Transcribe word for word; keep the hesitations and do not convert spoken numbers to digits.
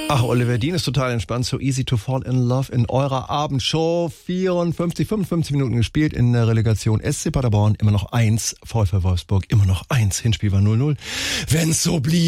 Ach, Oliver Dean ist total entspannt. So easy to fall in love in eurer Abendshow. vierundfünfzig, fünfundfünfzig Minuten gespielt in der Relegation. S C Paderborn immer noch eins. VfL Wolfsburg immer noch eins. Hinspiel war null null. Wenn's so blieb.